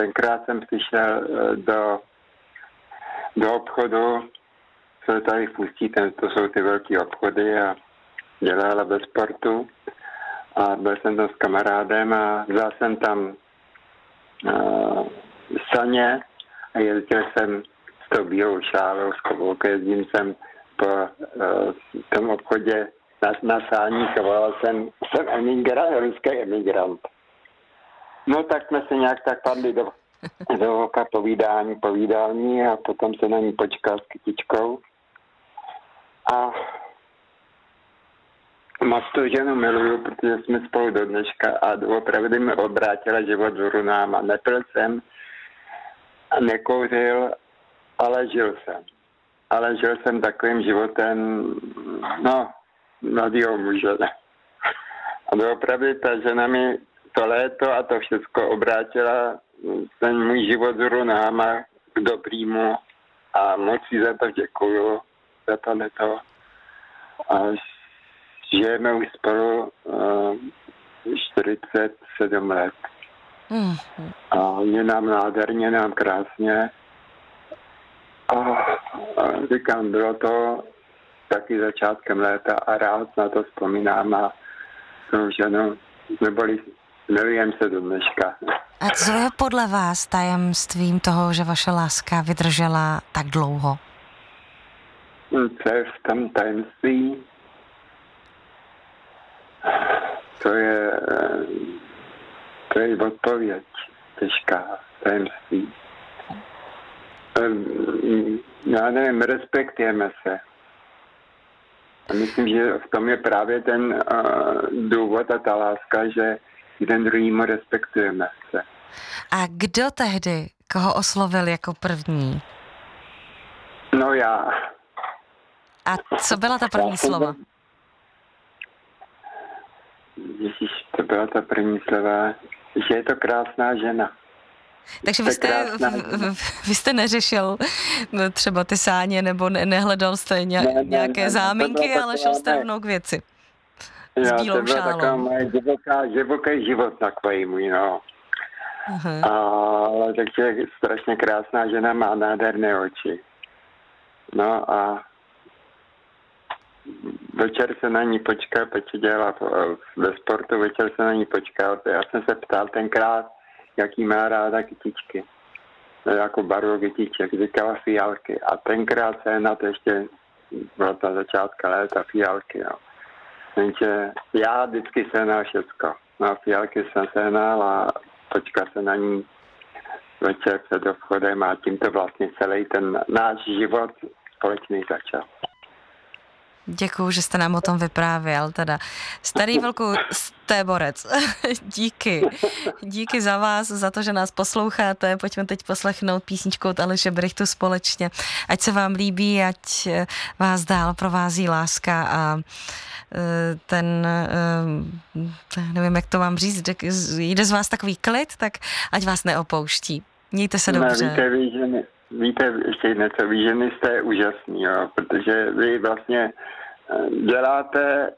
tenkrát jsem přišel do obchodu, co tady v Ústí, to jsou ty velké obchody a dělala ve sportu. A byl jsem tam s kamarádem a vzal jsem tam saně a jezdil jsem s tou bílou šálou, s koboukou, jezdím jsem po tom obchodě na sáních a volal jsem ruský emigrant. No tak jsme se nějak tak padli do oka povídání a potom se na ní počkal s kytičkou. A moc tu ženu miluju, protože jsme spolu do dneška a opravdu mi obrátila život vzhůru náma. Nepil jsem a nekouřil, ale žil jsem. Ale žil jsem takovým životem, mladýho muže. A opravdu ta žena mi to léto a to všechno obrátila ten můj život vzhůru náma k dobrýmu a moc si za to děkuju, za tohleto. A žijeme už spolu 47 let. A je nám nádherně, nám krásně. A říkám, bylo to taky začátkem léta a rád na to vzpomínám a tou ženou milujeme se do dneška. A co je podle vás tajemstvím toho, že vaše láska vydržela tak dlouho? Co je v tom tajemství? To je odpověď těžká, tajemství. Já nevím, respektujeme se. A myslím, že v tom je právě ten důvod a ta láska, že jeden druhýmu respektujeme se. A kdo tehdy koho oslovil jako první? No já. A co byla ta první slova? Ježíš, to byla ta první slova, že je to krásná žena. Takže vy jste neřešil třeba ty sáně, nebo nehledal jste nějaké záminky, ale šel jste rovnou k věci. S bílou šálou. To byla taková moje divoký život takový můj, no. Ale takže strašně krásná žena, má nádherné oči. No a večer se na ní počkal, protože dělala ve sportu, večer se na ní počkal. Já jsem se ptal tenkrát, jaký má ráda kytičky. Jako barvu kytiček, říkala fialky. A tenkrát se na to ještě byla ta začátka léta fialky, no. Takže já vždycky sehnal všecko. No fialky jsem sehnal a počkal se na ní večer před obchodem a tímto vlastně celý ten náš život společný začal. Děkuju, že jste nám o tom vyprávěl, teda. Starý vlku Stéborec, díky. Díky za vás, za to, že nás posloucháte. Pojďme teď poslechnout písničku od Aleše Brychtu společně. Ať se vám líbí, ať vás dál provází láska a nevím, jak to vám říct, jde z vás takový klid, tak ať vás neopouští. Mějte se dobře. Víte, ještě něco, vy ženy jste úžasný, jo, protože vy vlastně děláte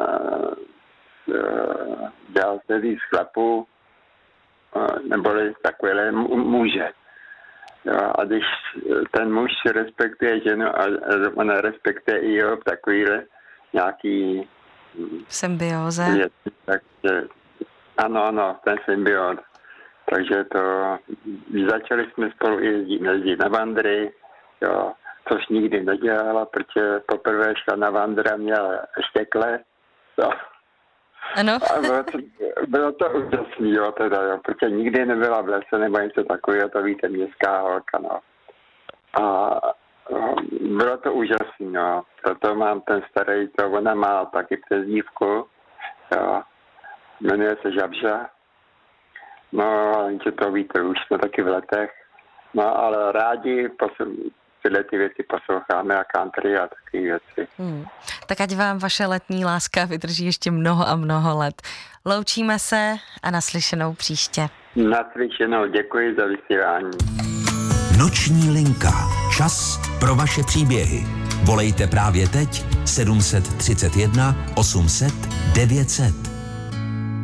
z chlapů, neboli takovéhle muže. Jo, a když ten muž respektuje ženu a ona respektuje i jeho takovýhle nějaký symbióze. Takže ano, ten symbióz. Takže začali jsme spolu jezdit na vandry, jo, což nikdy nedělala, protože poprvé šla na vandra, měla štěkle, jo. Ano. A bylo to úžasný, jo, teda, jo, protože nikdy nebyla v lese nebo něco takového, to víte, městská holka, no. A bylo to úžasný, no. Proto mám ten starý, ona má taky přezdívku, jo, jmenuje se Žabža. No, že to víte, už jsme taky v letech. No, ale rádi tyhle ty věci posloucháme a country a takové věci. Tak ať vám vaše letní láska vydrží ještě mnoho a mnoho let. Loučíme se a naslyšenou příště. Naslyšenou, děkuji za vysílání. Noční linka. Čas pro vaše příběhy. Volejte právě teď 731 800 900.